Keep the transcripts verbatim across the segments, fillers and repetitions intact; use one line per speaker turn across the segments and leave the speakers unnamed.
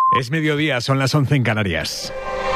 Es mediodía, son las once en Canarias.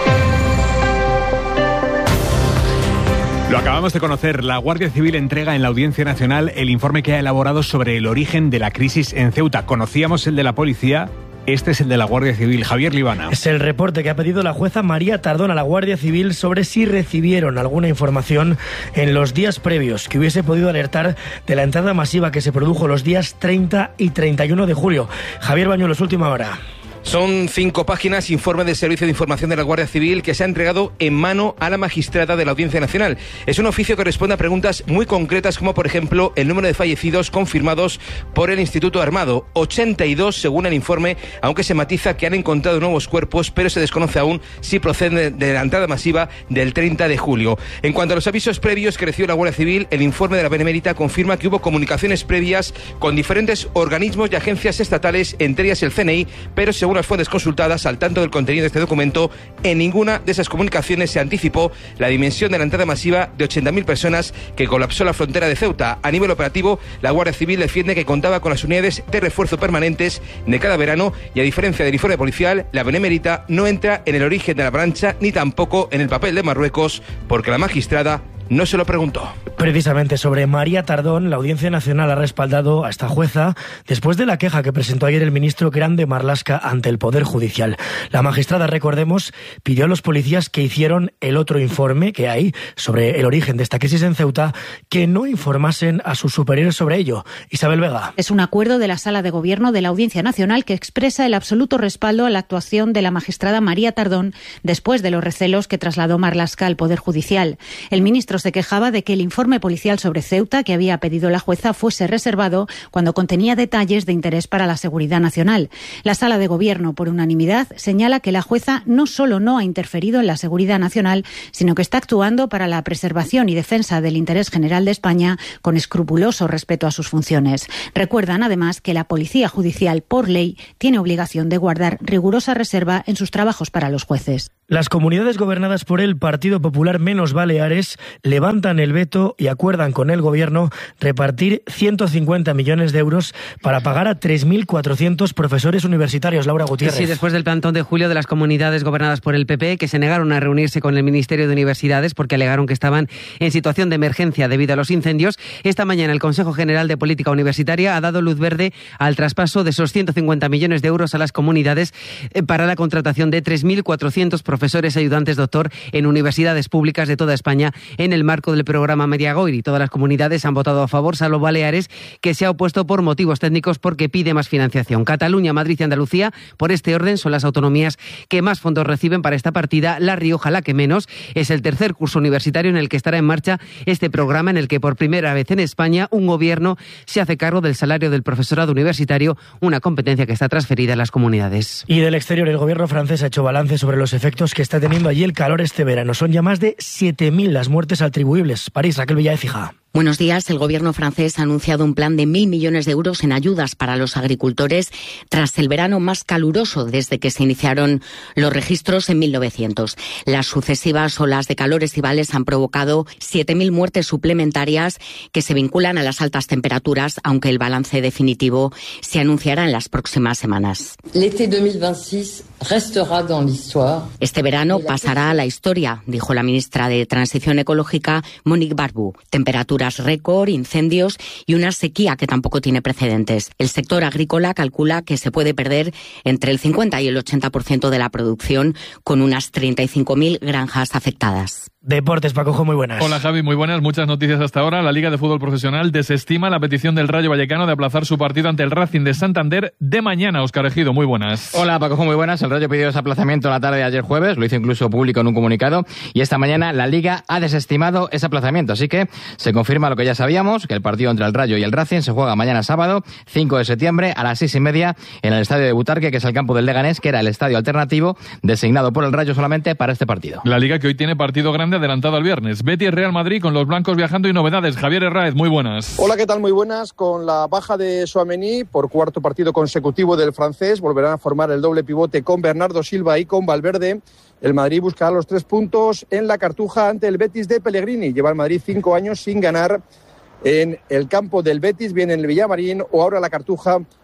Lo acabamos de conocer, la Guardia Civil entrega en la Audiencia Nacional el informe que ha elaborado sobre el origen de la crisis en Ceuta. Conocíamos el de la policía, este es el de la Guardia Civil. Javier Libana.
Es el reporte que ha pedido la jueza María Tardón a la Guardia Civil sobre si recibieron alguna información en los días previos que hubiese podido alertar de la entrada masiva que se produjo los días treinta y treinta y uno de julio. Javier Bañuelos, última hora.
Son cinco páginas, informe del Servicio de Información de la Guardia Civil que se ha entregado en mano a la magistrada de la Audiencia Nacional. Es un oficio que responde a preguntas muy concretas como, por ejemplo, el número de fallecidos confirmados por el Instituto Armado. ochenta y dos según el informe, aunque se matiza que han encontrado nuevos cuerpos, pero se desconoce aún si proceden de la entrada masiva del treinta de julio. En cuanto a los avisos previos que recibió la Guardia Civil, el informe de la Benemérita confirma que hubo comunicaciones previas con diferentes organismos y agencias estatales, entre ellas el C N I, pero según las fuentes consultadas al tanto del contenido de este documento, en ninguna de esas comunicaciones se anticipó la dimensión de la entrada masiva de ochenta mil personas que colapsó la frontera de Ceuta. A nivel operativo, la Guardia Civil defiende que contaba con las unidades de refuerzo permanentes de cada verano y, a diferencia del informe policial, la Benemérita no entra en el origen de la avalancha ni tampoco en el papel de Marruecos, porque la magistrada no se lo preguntó.
Precisamente sobre María Tardón, la Audiencia Nacional ha respaldado a esta jueza después de la queja que presentó ayer el ministro Grande Marlaska ante el Poder Judicial. La magistrada, recordemos, pidió a los policías que hicieron el otro informe que hay sobre el origen de esta crisis en Ceuta, que no informasen a sus superiores sobre ello. Isabel Vega.
Es un acuerdo de la Sala de Gobierno de la Audiencia Nacional que expresa el absoluto respaldo a la actuación de la magistrada María Tardón después de los recelos que trasladó Marlaska al Poder Judicial. El ministro se quejaba de que el informe policial sobre Ceuta que había pedido la jueza fuese reservado cuando contenía detalles de interés para la seguridad nacional. La Sala de Gobierno, por unanimidad, señala que la jueza no solo no ha interferido en la seguridad nacional, sino que está actuando para la preservación y defensa del interés general de España con escrupuloso respeto a sus funciones. Recuerdan, además, que la Policía Judicial, por ley, tiene obligación de guardar rigurosa reserva en sus trabajos para los jueces.
Las comunidades gobernadas por el Partido Popular menos Baleares levantan el veto y acuerdan con el Gobierno repartir ciento cincuenta millones de euros para pagar a tres mil cuatrocientos profesores universitarios. Laura Gutiérrez.
Sí, después del plantón de julio de las comunidades gobernadas por el P P, que se negaron a reunirse con el Ministerio de Universidades porque alegaron que estaban en situación de emergencia debido a los incendios, esta mañana el Consejo General de Política Universitaria ha dado luz verde al traspaso de esos ciento cincuenta millones de euros a las comunidades para la contratación de tres mil cuatrocientos profesores ayudantes doctor en universidades públicas de toda España en el marco del programa Mediagoiri. Todas las comunidades han votado a favor, salvo Baleares, que se ha opuesto por motivos técnicos porque pide más financiación. Cataluña, Madrid y Andalucía, por este orden, son las autonomías que más fondos reciben para esta partida. La Rioja, la que menos. Es el tercer curso universitario en el que estará en marcha este programa, en el que por primera vez en España un gobierno se hace cargo del salario del profesorado universitario, una competencia que está transferida a las comunidades.
Y del exterior, el gobierno francés ha hecho balance sobre los efectos que está teniendo allí el calor este verano. Son ya más de siete mil las muertes atribuibles. París, Raquel Villaécija.
Buenos días. El gobierno francés ha anunciado un plan de mil millones de euros en ayudas para los agricultores tras el verano más caluroso desde que se iniciaron los registros en mil novecientos. Las sucesivas olas de calor estivales han provocado siete mil muertes suplementarias que se vinculan a las altas temperaturas, aunque el balance definitivo se anunciará en las próximas semanas.
L'été dos mil veintiséis restera dans l'histoire.
Este verano pasará a la historia, dijo la ministra de Transición Ecológica, Monique Barbu. Temperaturas récord, incendios y una sequía que tampoco tiene precedentes. El sector agrícola calcula que se puede perder entre el cincuenta y el ochenta por ciento de la producción, con unas treinta y cinco mil granjas afectadas.
Deportes, Pacojo, muy buenas.
Hola Javi, muy buenas. Muchas noticias hasta ahora. La Liga de Fútbol Profesional desestima la petición del Rayo Vallecano de aplazar su partido ante el Racing de Santander de mañana. Óscar Ejido, muy buenas.
Hola Pacojo, muy buenas. El Rayo pidió ese aplazamiento la tarde de ayer jueves, lo hizo incluso público en un comunicado, y esta mañana la Liga ha desestimado ese aplazamiento. Así que se confirma lo que ya sabíamos, que el partido entre el Rayo y el Racing se juega mañana sábado, cinco de septiembre, a las seis y media, en el estadio de Butarque, que es el campo del Leganés, que era el estadio alternativo designado por el Rayo solamente para este partido.
La Liga que hoy tiene partido grande adelantado al viernes. Betis Real Madrid con los blancos viajando y novedades. Javier Herráez, muy buenas.
Hola, ¿qué tal? Muy buenas. Con la baja de Tchouaméni por cuarto partido consecutivo del francés, volverán a formar el doble pivote con Bernardo Silva y con Valverde. El Madrid buscará los tres puntos en la Cartuja ante el Betis de Pellegrini. Lleva el Madrid cinco años sin ganar en el campo del Betis, bien en el Villamarín o ahora la Cartuja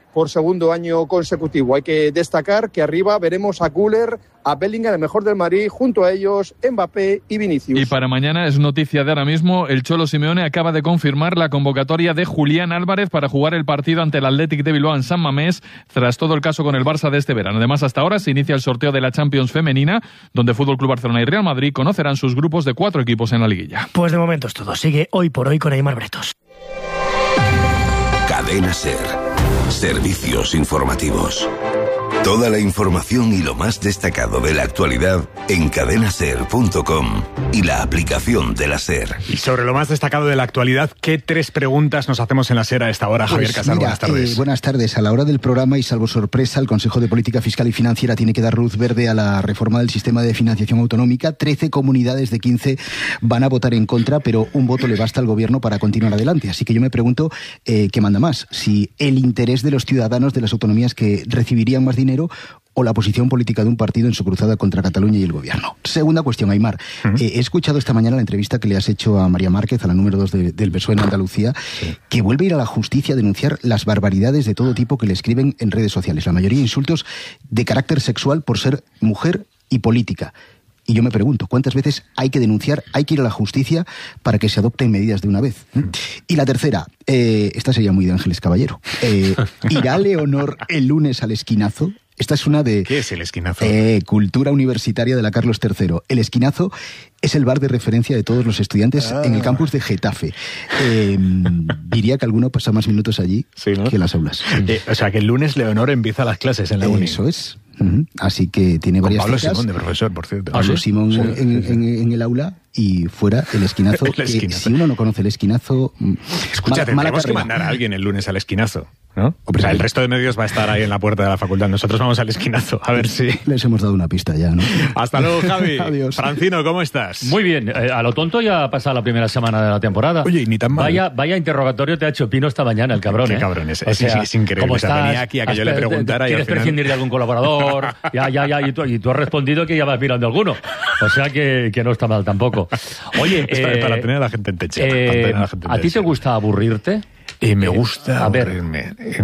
por segundo año consecutivo. Hay que destacar que arriba veremos a Güler, a Bellingham, el mejor del Madrid, junto a ellos Mbappé y Vinicius.
Y para mañana es noticia de ahora mismo, el Cholo Simeone acaba de confirmar la convocatoria de Julián Álvarez para jugar el partido ante el Athletic de Bilbao en San Mamés, tras todo el caso con el Barça de este verano. Además, hasta ahora se inicia el sorteo de la Champions femenina, donde Fútbol Club Barcelona y Real Madrid conocerán sus grupos de cuatro equipos en la liguilla.
Pues de momento es todo. Sigue Hoy por Hoy con Aimar Bretos.
Cadena SER. Servicios informativos. Toda la información y lo más destacado de la actualidad en cadena ser punto com y la aplicación de la SER.
Y sobre lo más destacado de la actualidad, ¿qué tres preguntas nos hacemos en la SER a esta hora? Pues Javier Casal,
mira,
buenas tardes.
Eh, buenas tardes. A la hora del programa y salvo sorpresa, el Consejo de Política Fiscal y Financiera tiene que dar luz verde a la reforma del sistema de financiación autonómica. trece comunidades de quince van a votar en contra, pero un voto le basta al gobierno para continuar adelante. Así que yo me pregunto, eh, ¿qué manda más? Si el interés de los ciudadanos de las autonomías que recibirían más dinero o la posición política de un partido en su cruzada contra Cataluña y el gobierno. Segunda cuestión, Aimar. Uh-huh. Eh, he escuchado esta mañana la entrevista que le has hecho a María Márquez, a la número dos de, del P S O E en Andalucía, sí. que vuelve a ir a la justicia a denunciar las barbaridades de todo tipo que le escriben en redes sociales. La mayoría insultos de carácter sexual por ser mujer y política. Y yo me pregunto, ¿cuántas veces hay que denunciar, hay que ir a la justicia para que se adopten medidas de una vez? ¿Mm? Y la tercera, eh, esta sería muy de Ángeles Caballero. Eh, ¿Irá Leonor el lunes al esquinazo? Esta es una de...
¿Qué es el esquinazo?
Eh, cultura universitaria de la Carlos tercero. El esquinazo es el bar de referencia de todos los estudiantes ah. en el campus de Getafe. Eh, diría que alguno pasa más minutos allí sí, ¿no? que en las aulas.
Eh, o sea, que el lunes Leonor empieza las clases en la
eh,
uni.
Eso es. Uh-huh. Así que tiene varias
Pablo
citas.
Simón de profesor, por cierto.
Pablo
¿Ah, sí?
Simón
sí,
en,
sí,
en,
sí.
En, en el aula y fuera el esquinazo.
el esquinazo.
Que, si uno no conoce el esquinazo,
escucha,
mala, mala
tendremos que mandar a alguien el lunes al esquinazo, ¿no? O sea, el resto de medios va a estar ahí en la puerta de la facultad. Nosotros vamos al esquinazo, a ver si...
Les hemos dado una pista ya, ¿no?
Hasta luego, Javi.
Adiós.
Francino, ¿cómo estás?
Muy bien. Eh, a lo tonto ya ha pasado la primera semana de la temporada.
Oye, y ni tan mal.
Vaya, vaya interrogatorio te ha hecho Pino esta mañana, el cabrón,
Qué
¿eh?
cabrón es.
O sea,
sí, sí, es increíble.
¿cómo
O sea,
estás?
venía aquí a que yo le preguntara y al
¿Quieres
final...
prescindir de algún colaborador? ya, ya, ya. Y tú, y tú has respondido que ya vas mirando alguno. O sea que, que no está mal tampoco. Oye,
para,
eh,
para tener a la gente en techo.
Eh,
a, gente en
¿A ti te gusta aburrirte?
Eh, me gusta
a
aburrirme. Ver.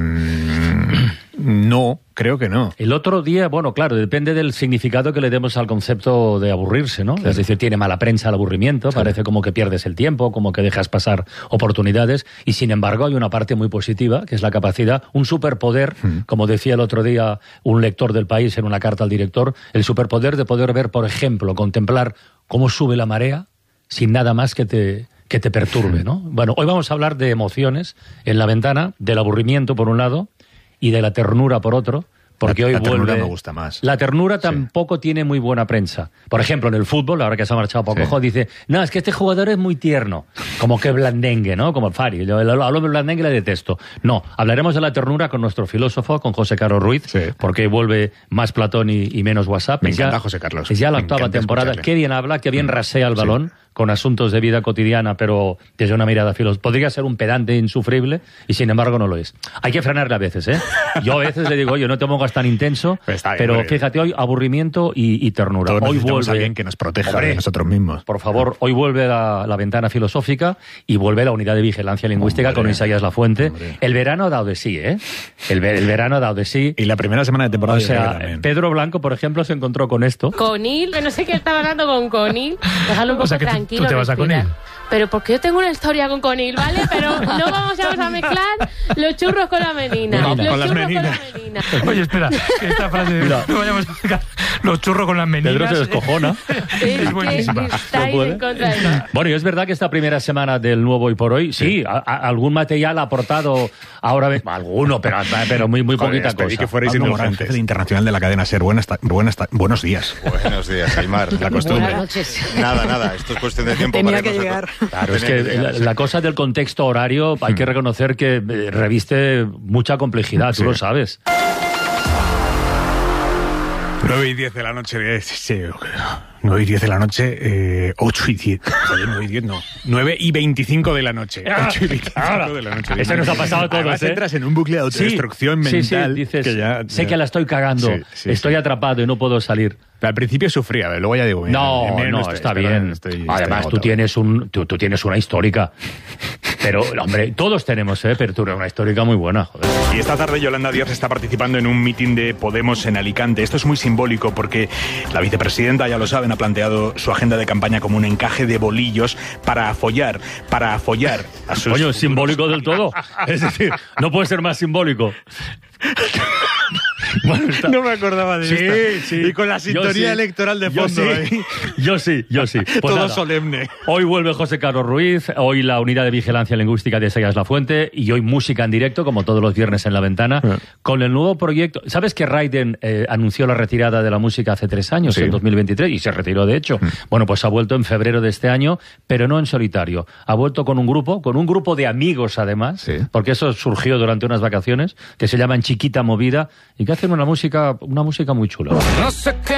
Mm, no, creo que no.
El otro día, bueno, claro, depende del significado que le demos al concepto de aburrirse, ¿no? Claro. Es decir, tiene mala prensa el aburrimiento, claro. Parece como que pierdes el tiempo, como que dejas pasar oportunidades, y sin embargo hay una parte muy positiva, que es la capacidad, un superpoder, mm. como decía el otro día un lector del País en una carta al director, el superpoder de poder ver, por ejemplo, contemplar cómo sube la marea sin nada más que te... que te perturbe, ¿no? Bueno, hoy vamos a hablar de emociones en la ventana, del aburrimiento por un lado y de la ternura por otro, porque
la,
hoy
la
vuelve...
ternura me gusta más.
La ternura tampoco sí. tiene muy buena prensa. Por ejemplo, en el fútbol, ahora que se ha marchado Paco, sí. dice, no, es que este jugador es muy tierno, como que blandengue, ¿no? Como el Fari, yo hablo de blandengue y le detesto. No, hablaremos de la ternura con nuestro filósofo, con José Carlos Ruiz, sí. porque vuelve más Platón y, y menos WhatsApp.
Me
es
encanta
ya,
José Carlos.
Es ya la
me
octava temporada.
Escucharle.
Qué bien habla, qué bien rasea el balón. Sí. Con asuntos de vida cotidiana, pero desde una mirada filosófica. Podría ser un pedante insufrible y sin embargo no lo es. Hay que frenarle a veces, ¿eh? Yo a veces le digo, oye, no te pongas tan intenso, pues bien, pero bien. Fíjate, hoy aburrimiento y, y ternura.
Todos
hoy vuelve
alguien que nos proteja Hombre, de nosotros mismos.
Por favor, hoy vuelve la, la ventana filosófica y vuelve la unidad de vigilancia lingüística Hombre. Con Isaías Lafuente. Hombre. El verano ha dado de sí, ¿eh? El, el verano ha dado de sí.
Y la primera semana de temporada.
O sea, Pedro Blanco, por ejemplo, se encontró con esto.
Conil, que no sé qué estaba hablando con Conil. Déjalo un poco
o sea, que
tranquilo.
Tú te vas a Conil.
Pero porque yo tengo una historia con Conil, ¿vale? Pero no vamos a mezclar los churros con la menina.
No,
los
con las
meninas.
Con la menina. Oye, espera, que esta frase Mira. no vayamos a mezclar los churros con las meninas.
Pedro se descojona.
Es buenísima. Está no en contra de eso.
Bueno, y es verdad que esta primera semana del nuevo Hoy por Hoy, sí, sí a, a, algún material ha aportado ahora alguno, pero, pero muy, muy
Joder,
poquita cosa.
Y que fuerais indulgentes. El internacional de la cadena SER. Buenas, buenas, buenos días.
Buenos días, Aimar. La costumbre.
Buenas noches.
Nada, nada. Esto es cuestión de tiempo.
Tenía
para
que llegar.
Claro, es que la, la cosa del contexto horario hay que reconocer que reviste mucha complejidad, tú sí. lo sabes.
nueve y diez de la noche, sí, nueve y diez de la noche, eh, ocho y diez, joder, nueve y diez no, nueve y veinticinco de la noche, ocho y veinticinco de la noche.
Eso nos ha pasado a todos,
Además,
¿eh?
entras en un bucle de autodestrucción
sí,
mental.
Sí, sí, dices,
que ya,
sé
ya...
que la estoy cagando, sí, sí, estoy sí. atrapado y no puedo salir.
Pero al principio sufría, luego ya digo...
No, no, no estoy, está bien. Estoy, estoy Además, tú tienes, un, tú, tú tienes una histórica. Pero, hombre, todos tenemos, ¿eh? Pero tú eres una histórica muy buena, joder.
Y esta tarde Yolanda Díaz está participando en un mitin de Podemos en Alicante. Esto es muy simbólico porque la vicepresidenta, ya lo saben, ha planteado su agenda de campaña como un encaje de bolillos para follar, para follar a sus...
Coño, simbólico del todo. Es decir, no puede ser más simbólico. Bueno,
no me acordaba de
sí,
esta.
Sí.
Y con la sintonía
sí.
electoral de fondo.
Yo sí,
¿eh?
yo sí. Yo sí. Pues
todo
nada,
solemne.
Hoy vuelve José Carlos Ruiz, hoy la unidad de vigilancia lingüística de Sayas La Fuente y hoy música en directo, como todos los viernes en La Ventana, sí. Con el nuevo proyecto. ¿Sabes que Raiden eh, anunció la retirada de la música hace tres años, sí. En dos mil veintitrés, y se retiró de hecho? Mm. Bueno, pues ha vuelto en febrero de este año, pero no en solitario. Ha vuelto con un grupo, con un grupo de amigos además, sí. Porque eso surgió durante unas vacaciones, que se llaman Chiquita Movida, y que hacen una música, una música muy chula. No sé qué